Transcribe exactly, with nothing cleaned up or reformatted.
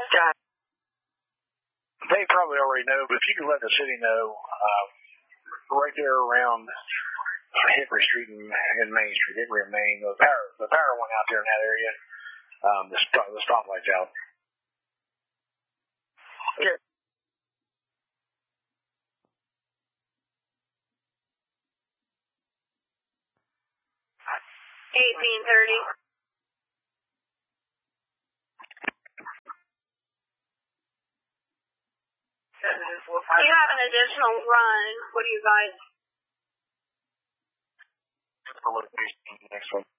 Got it. They probably already know, but if you can let the city know, uh, right there around Hickory Street and, and Main Street, it remained, the power, the power went out there in that area. Um, the, stop, the stoplight's out. Good. eighteen thirty. You have an additional run. What do you guys? Next one.